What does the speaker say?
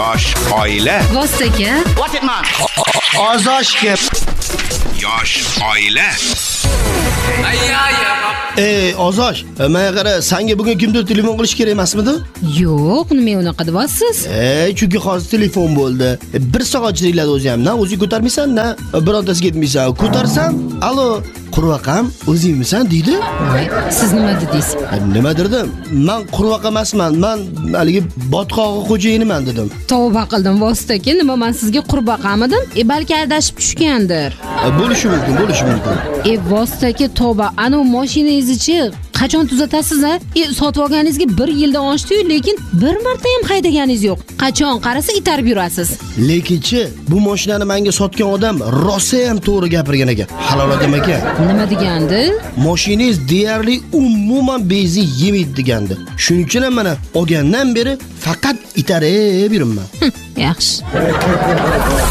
Yosh oila. Vostaka. What it man? Ozoshga. Yosh oila. Ozosh, menga qara, senga bugun kimdir telefon qilish kerak emasmidi? Yo'q, nima unaqa deyapsiz? Chunki hozir telefon bo'ldi. 1 soat chiriladi o'zi ham. Na o'zing ko'tarmaysan, na birontasiga yetmaysan. Ko'tarsam, "Alo, qurvaqam, o'zingmisan?" deydi. Voy, siz nima dedingiz? Nima dedim? Men qurvaqa emasman. Men haligi botqog'i xo'jayiniman dedim. Tavba qildim Vostaka, nima men sizga qurbaqamidim? Balki adashib tushgandir. Bo'lishi mumkin, bo'lishi mumkin. Vostaka, tavba, ana u mashinangizni-chi qachon tuzatasiz-a? Sotib olganingizga 1 yildan oshdi-yu, lekin bir marta ham haydaganingiz yo'q. Qachon qarasa itarib yurasiz. Lekinchi, bu mashinani menga sotgan odam rosa ham to'g'ri gapirgan ekan. Halol odam ekan. Nima degandi? Mashinangiz deyarli umuman benzin yemaydi degandi. Shuning uchun ham mana olgandan beri faqat itarib yuribman. Yaxshi.